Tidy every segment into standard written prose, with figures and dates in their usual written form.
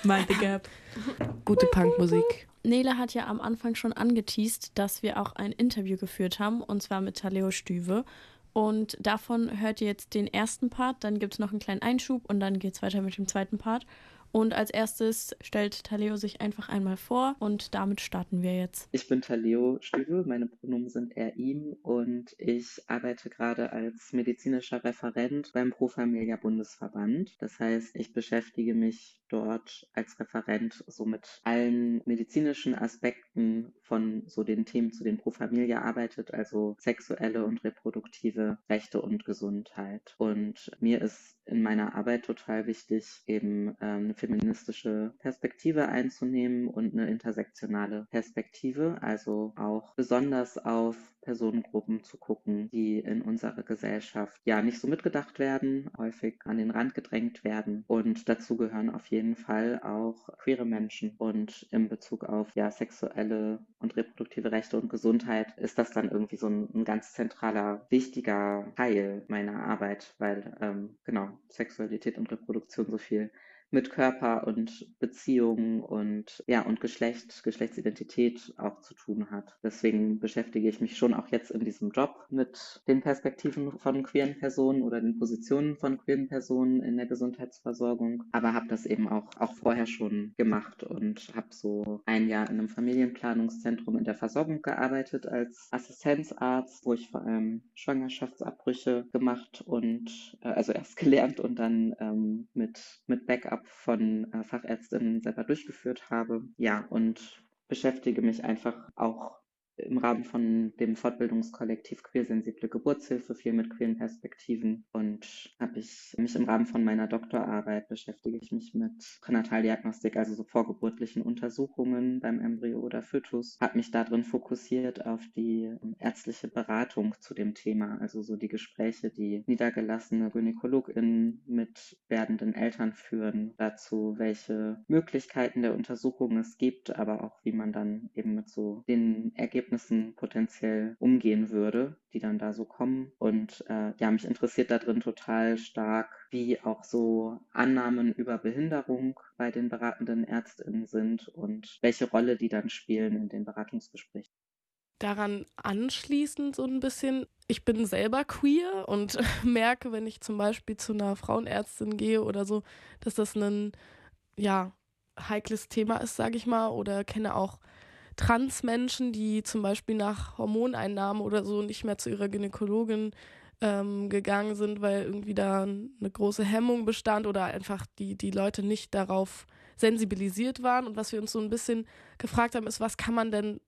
Mind the Gap. Gute Punkmusik. Nele hat ja am Anfang schon angeteast, dass wir auch ein Interview geführt haben, und zwar mit Thaleo Stüwe. Und davon hört ihr jetzt den ersten Part, dann gibt es noch einen kleinen Einschub und dann geht es weiter mit dem zweiten Part. Und als erstes stellt Thaleo sich einfach einmal vor und damit starten wir jetzt. Ich bin Thaleo Stüwe, meine Pronomen sind er, ihm und ich arbeite gerade als medizinischer Referent beim Pro Familia Bundesverband. Das heißt, ich beschäftige mich dort als Referent so mit allen medizinischen Aspekten von so den Themen, zu denen Pro Familia arbeitet, also sexuelle und reproduktive Rechte und Gesundheit. Und mir ist in meiner Arbeit total wichtig, eben eine feministische Perspektive einzunehmen und eine intersektionale Perspektive, also auch besonders auf Personengruppen zu gucken, die in unserer Gesellschaft ja nicht so mitgedacht werden, häufig an den Rand gedrängt werden. Und dazu gehören auf jeden Fall auch queere Menschen. Und in Bezug auf ja sexuelle und reproduktive Rechte und Gesundheit ist das dann irgendwie so ein ganz zentraler, wichtiger Teil meiner Arbeit, weil genau Sexualität und Reproduktion so viel mit Körper und Beziehungen und ja und Geschlechtsidentität auch zu tun hat. Deswegen beschäftige ich mich schon auch jetzt in diesem Job mit den Perspektiven von queeren Personen oder den Positionen von queeren Personen in der Gesundheitsversorgung, aber habe das eben auch vorher schon gemacht und habe so ein Jahr in einem Familienplanungszentrum in der Versorgung gearbeitet als Assistenzarzt, wo ich vor allem Schwangerschaftsabbrüche gemacht und also erst gelernt und dann mit Backup von Fachärztinnen selber durchgeführt habe. Ja, und beschäftige mich einfach auch im Rahmen von dem Fortbildungskollektiv Queersensible Geburtshilfe viel mit queeren Perspektiven und habe ich mich im Rahmen von meiner Doktorarbeit beschäftige ich mich mit Pränataldiagnostik, also so vorgeburtlichen Untersuchungen beim Embryo oder Fötus, habe mich darin fokussiert auf die ärztliche Beratung zu dem Thema, also so die Gespräche, die niedergelassene GynäkologInnen mit werdenden Eltern führen, dazu, welche Möglichkeiten der Untersuchung es gibt, aber auch wie man dann eben mit so den Ergebnissen potenziell umgehen würde, die dann da so kommen. Und ja, mich interessiert da drin total stark, wie auch so Annahmen über Behinderung bei den beratenden ÄrztInnen sind und welche Rolle die dann spielen in den Beratungsgesprächen. Daran anschließend so ein bisschen, ich bin selber queer und merke, wenn ich zum Beispiel zu einer Frauenärztin gehe oder so, dass das ein, ja, heikles Thema ist, sage ich mal, oder kenne auch Transmenschen, die zum Beispiel nach Hormoneinnahmen oder so nicht mehr zu ihrer Gynäkologin gegangen sind, weil irgendwie da eine große Hemmung bestand oder einfach die Leute nicht darauf sensibilisiert waren. Und was wir uns so ein bisschen gefragt haben, ist, was kann man denn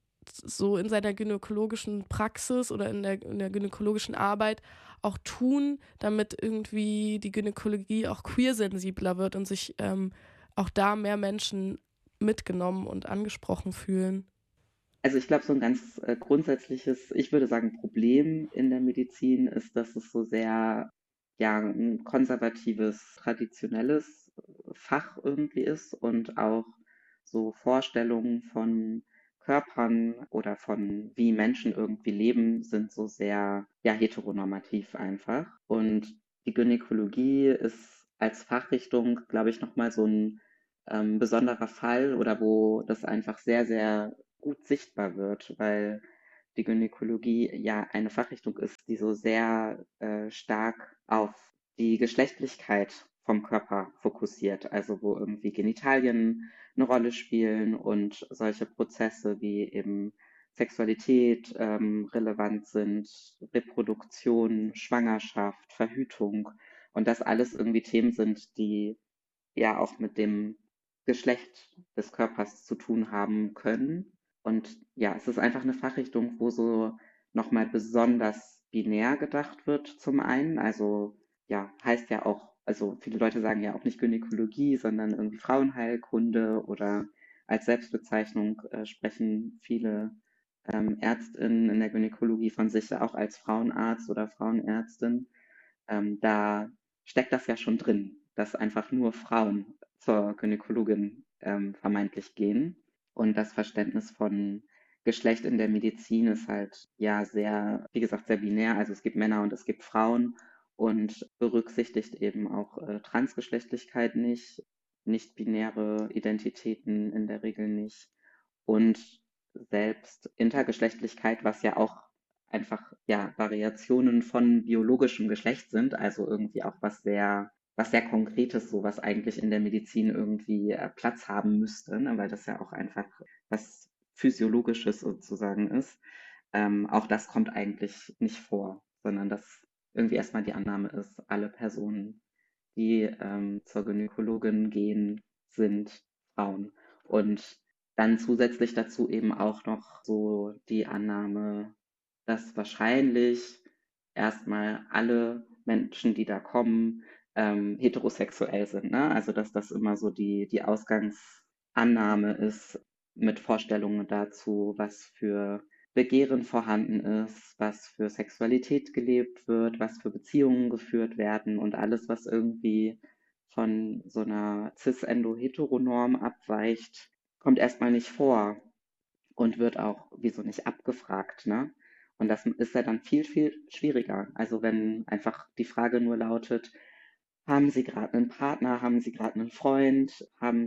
so in seiner gynäkologischen Praxis oder in der gynäkologischen Arbeit auch tun, damit irgendwie die Gynäkologie auch queersensibler wird und sich auch da mehr Menschen mitgenommen und angesprochen fühlen? Also ich glaube, so ein ganz grundsätzliches, ich würde sagen, Problem in der Medizin ist, dass es so sehr ja ein konservatives, traditionelles Fach irgendwie ist und auch so Vorstellungen von Körpern oder von wie Menschen irgendwie leben, sind so sehr ja heteronormativ einfach. Und die Gynäkologie ist als Fachrichtung, glaube ich, nochmal so ein besonderer Fall oder wo das einfach sehr, sehr gut sichtbar wird, weil die Gynäkologie ja eine Fachrichtung ist, die so sehr stark auf die Geschlechtlichkeit vom Körper fokussiert, also wo irgendwie Genitalien eine Rolle spielen und solche Prozesse wie eben Sexualität relevant sind, Reproduktion, Schwangerschaft, Verhütung und das alles irgendwie Themen sind, die ja auch mit dem Geschlecht des Körpers zu tun haben können. Und ja, es ist einfach eine Fachrichtung, wo so nochmal besonders binär gedacht wird zum einen. Also ja, heißt ja auch, also viele Leute sagen ja auch nicht Gynäkologie, sondern irgendwie Frauenheilkunde oder als Selbstbezeichnung sprechen viele ÄrztInnen in der Gynäkologie von sich auch als Frauenarzt oder Frauenärztin. Da steckt das ja schon drin, dass einfach nur Frauen zur Gynäkologin vermeintlich gehen. Und das Verständnis von Geschlecht in der Medizin ist halt ja sehr, wie gesagt, sehr binär. Also es gibt Männer und es gibt Frauen und berücksichtigt eben auch Transgeschlechtlichkeit nicht. nicht-binäre Identitäten in der Regel nicht. Und selbst Intergeschlechtlichkeit, was ja auch einfach ja Variationen von biologischem Geschlecht sind, also irgendwie auch was sehr Konkretes, so was eigentlich in der Medizin irgendwie Platz haben müsste, ne? Weil das ja auch einfach was Physiologisches sozusagen ist. Auch das kommt eigentlich nicht vor, sondern dass irgendwie erstmal die Annahme ist, alle Personen, die zur Gynäkologin gehen, sind Frauen. Und dann zusätzlich dazu eben auch noch so die Annahme, dass wahrscheinlich erstmal alle Menschen, die da kommen, heterosexuell sind. Ne? Also dass das immer so die Ausgangsannahme ist mit Vorstellungen dazu, was für Begehren vorhanden ist, was für Sexualität gelebt wird, was für Beziehungen geführt werden und alles, was irgendwie von so einer cis-endo-heteronorm abweicht, kommt erstmal nicht vor und wird auch wieso nicht abgefragt, ne? Und das ist ja dann viel, viel schwieriger. Also wenn einfach die Frage nur lautet, haben Sie gerade einen Partner, haben Sie gerade einen Freund,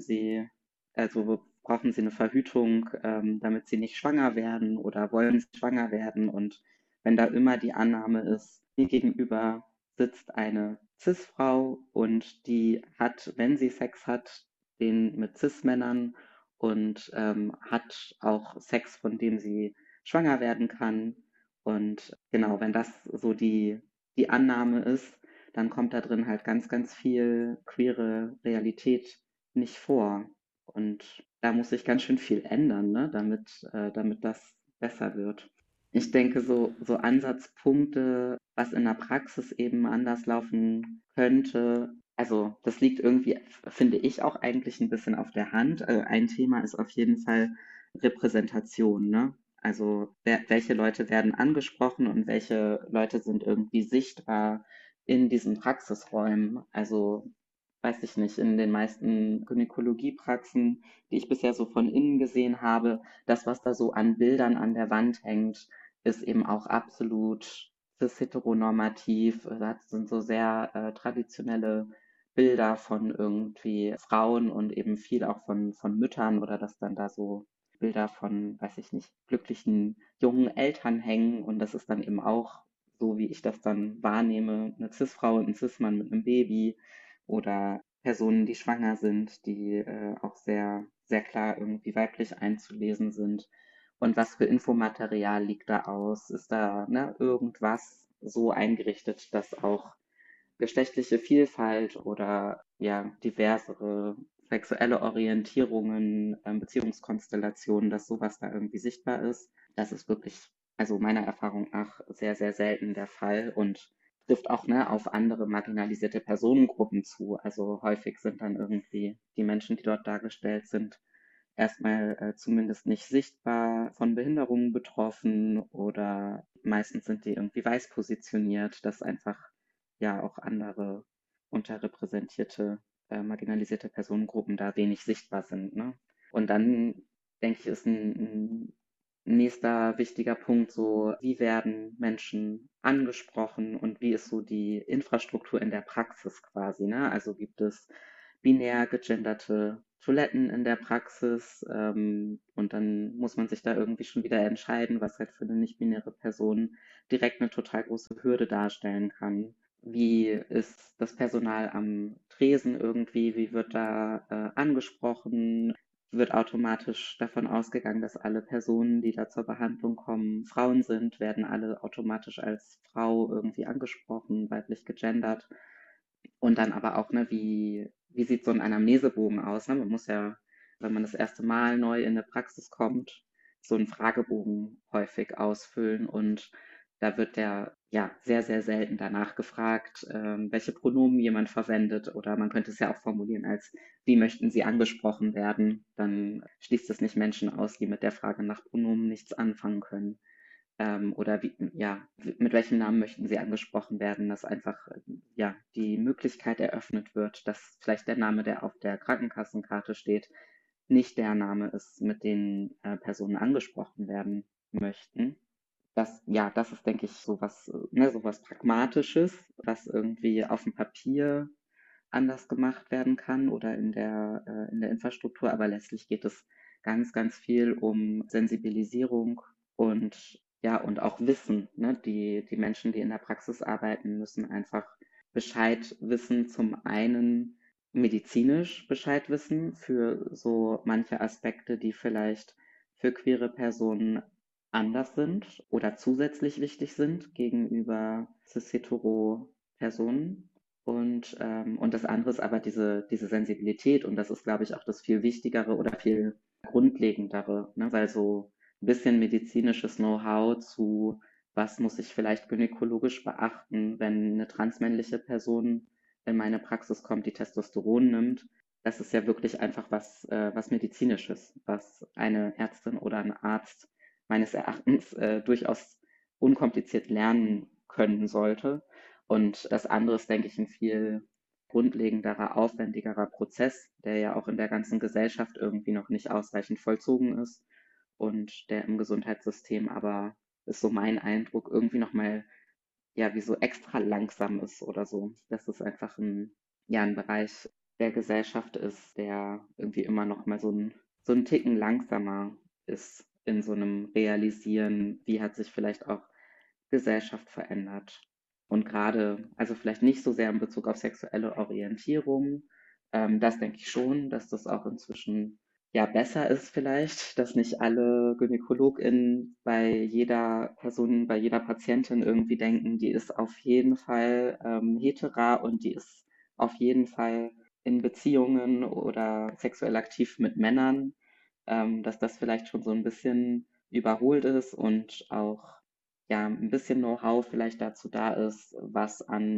also brauchen Sie eine Verhütung, damit Sie nicht schwanger werden oder wollen Sie schwanger werden? Und wenn da immer die Annahme ist, mir gegenüber sitzt eine Cis-Frau und die hat, wenn sie Sex hat, den mit Cis-Männern und hat auch Sex, von dem sie schwanger werden kann. Und genau, wenn das so die Annahme ist, dann kommt da drin halt ganz, ganz viel queere Realität nicht vor. Und da muss sich ganz schön viel ändern, ne, damit das besser wird. Ich denke, so Ansatzpunkte, was in der Praxis eben anders laufen könnte, also das liegt irgendwie, finde ich, auch eigentlich ein bisschen auf der Hand. Also ein Thema ist auf jeden Fall Repräsentation, ne? Also welche Leute werden angesprochen und welche Leute sind irgendwie sichtbar in diesen Praxisräumen. Also weiß ich nicht, in den meisten Gynäkologiepraxen, die ich bisher so von innen gesehen habe, das, was da so an Bildern an der Wand hängt, ist eben auch absolut cis-heteronormativ. Das sind so sehr traditionelle Bilder von irgendwie Frauen und eben viel auch von Müttern oder dass dann da so Bilder von, weiß ich nicht, glücklichen jungen Eltern hängen und das ist dann eben auch so, wie ich das dann wahrnehme, eine Cis-Frau und ein Cis-Mann mit einem Baby oder Personen, die schwanger sind, die auch sehr, sehr klar irgendwie weiblich einzulesen sind. Und was für Infomaterial liegt da aus? Ist da ne, irgendwas so eingerichtet, dass auch geschlechtliche Vielfalt oder ja diversere sexuelle Orientierungen, Beziehungskonstellationen, dass sowas da irgendwie sichtbar ist? Das ist wirklich, also meiner Erfahrung nach, sehr, sehr selten der Fall und trifft auch ne, auf andere marginalisierte Personengruppen zu. Also häufig sind dann irgendwie die Menschen, die dort dargestellt sind, erstmal zumindest nicht sichtbar von Behinderungen betroffen oder meistens sind die irgendwie weiß positioniert, dass einfach ja auch andere unterrepräsentierte, marginalisierte Personengruppen da wenig sichtbar sind. Ne? Und dann denke ich, ist ein nächster wichtiger Punkt so, wie werden Menschen angesprochen und wie ist so die Infrastruktur in der Praxis quasi, ne? Also gibt es binär gegenderte Toiletten in der Praxis und dann muss man sich da irgendwie schon wieder entscheiden, was halt für eine nicht-binäre Person direkt eine total große Hürde darstellen kann. Wie ist das Personal am Tresen irgendwie? Wie wird da angesprochen? Wird automatisch davon ausgegangen, dass alle Personen, die da zur Behandlung kommen, Frauen sind, werden alle automatisch als Frau irgendwie angesprochen, weiblich gegendert. Und dann aber auch, ne, wie sieht so ein Anamnesebogen aus? Ne? Man muss ja, wenn man das erste Mal neu in eine Praxis kommt, so einen Fragebogen häufig ausfüllen und da wird der ja sehr, sehr selten danach gefragt, welche Pronomen jemand verwendet oder man könnte es ja auch formulieren als, wie möchten Sie angesprochen werden? Dann schließt es nicht Menschen aus, die mit der Frage nach Pronomen nichts anfangen können. Oder mit welchem Namen möchten Sie angesprochen werden, dass einfach ja, die Möglichkeit eröffnet wird, dass vielleicht der Name, der auf der Krankenkassenkarte steht, nicht der Name ist, mit dem Personen angesprochen werden möchten. Das ist, denke ich, sowas, ne, sowas Pragmatisches, was irgendwie auf dem Papier anders gemacht werden kann oder in der Infrastruktur, aber letztlich geht es ganz, ganz viel um Sensibilisierung und ja, und auch Wissen. Ne? Die Menschen, die in der Praxis arbeiten, müssen einfach Bescheid wissen, zum einen medizinisch Bescheid wissen für so manche Aspekte, die vielleicht für queere Personen anders sind oder zusätzlich wichtig sind gegenüber cis-hetero Personen. Und das andere ist aber diese Sensibilität und das ist, glaube ich, auch das viel Wichtigere oder viel Grundlegendere, ne? Weil so ein bisschen medizinisches Know-how zu, was muss ich vielleicht gynäkologisch beachten, wenn eine transmännliche Person in meine Praxis kommt, die Testosteron nimmt, das ist ja wirklich einfach was Medizinisches, was eine Ärztin oder ein Arzt meines Erachtens durchaus unkompliziert lernen können sollte. Und das andere ist, denke ich, ein viel grundlegenderer, aufwendigerer Prozess, der ja auch in der ganzen Gesellschaft irgendwie noch nicht ausreichend vollzogen ist und der im Gesundheitssystem aber, ist so mein Eindruck, irgendwie nochmal, ja, wie so extra langsam ist oder so. Dass es einfach ja, ein Bereich der Gesellschaft ist, der irgendwie immer noch mal so ein Ticken langsamer ist in so einem Realisieren, wie hat sich vielleicht auch Gesellschaft verändert. Und gerade, also vielleicht nicht so sehr in Bezug auf sexuelle Orientierung, das denke ich schon, dass das auch inzwischen ja besser ist vielleicht, dass nicht alle GynäkologInnen bei jeder Person, bei jeder Patientin irgendwie denken, die ist auf jeden Fall hetera und die ist auf jeden Fall in Beziehungen oder sexuell aktiv mit Männern, dass das vielleicht schon so ein bisschen überholt ist und auch ja ein bisschen Know-how vielleicht dazu da ist, was an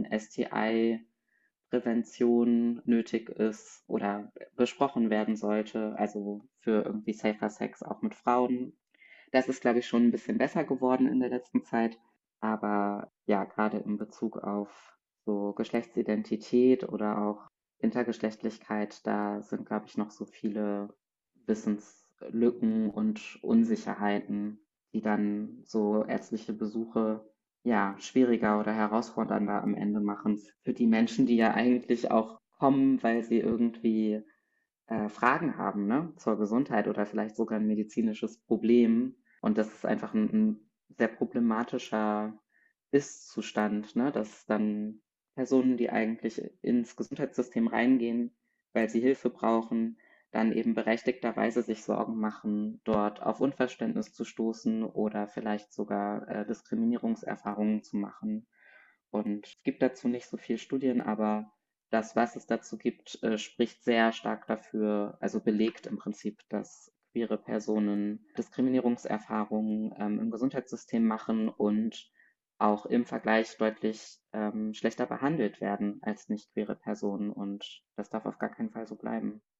STI-Prävention nötig ist oder besprochen werden sollte, also für irgendwie safer Sex auch mit Frauen. Das ist, glaube ich, schon ein bisschen besser geworden in der letzten Zeit, aber ja, gerade in Bezug auf so Geschlechtsidentität oder auch Intergeschlechtlichkeit, da sind, glaube ich, noch so viele Wissenslücken und Unsicherheiten, die dann so ärztliche Besuche ja schwieriger oder herausfordernder am Ende machen für die Menschen, die ja eigentlich auch kommen, weil sie irgendwie Fragen haben, ne, zur Gesundheit oder vielleicht sogar ein medizinisches Problem. Und das ist einfach ein sehr problematischer Ist-Zustand, ne, dass dann Personen, die eigentlich ins Gesundheitssystem reingehen, weil sie Hilfe brauchen, dann eben berechtigterweise sich Sorgen machen, dort auf Unverständnis zu stoßen oder vielleicht sogar Diskriminierungserfahrungen zu machen. Und es gibt dazu nicht so viel Studien, aber das, was es dazu gibt, spricht sehr stark dafür, also belegt im Prinzip, dass queere Personen Diskriminierungserfahrungen im Gesundheitssystem machen und auch im Vergleich deutlich schlechter behandelt werden als nicht queere Personen. Und das darf auf gar keinen Fall so bleiben.